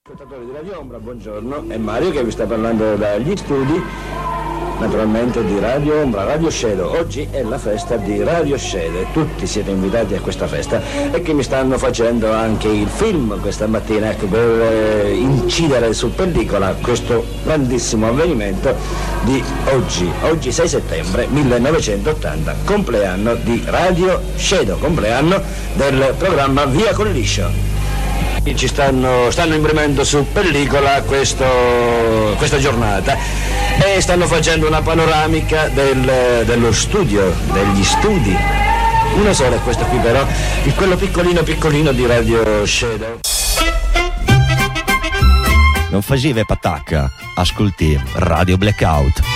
Ascoltatori di Radio Ombra, buongiorno, è Mario che vi sta parlando dagli studi, naturalmente di Radio Ombra, Radio Shadow. Oggi è la festa di Radio Shadow, tutti siete invitati a questa festa e che mi stanno facendo anche il film questa mattina, ecco, per incidere su pellicola questo grandissimo avvenimento di oggi 6 settembre 1980, compleanno di Radio Shadow, compleanno del programma Via col Liscio. Ci stanno imprimendo su pellicola questa giornata e stanno facendo una panoramica dello studio, degli studi. Una sola è questa qui però, quello piccolino di Radio Shadow. Non facevi patacca, ascolti Radio Blackout.